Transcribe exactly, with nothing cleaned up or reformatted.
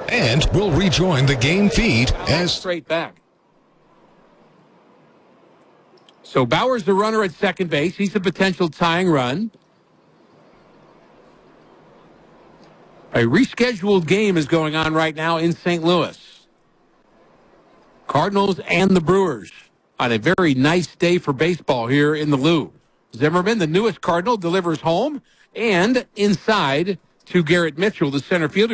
And we'll rejoin the game feed as straight back. So Bauer's the runner at second base. He's a potential tying run. A rescheduled game is going on right now in Saint Louis. Cardinals and the Brewers on a very nice day for baseball here in the Lou. Zimmerman, the newest Cardinal, delivers home and inside to Garrett Mitchell, the center fielder.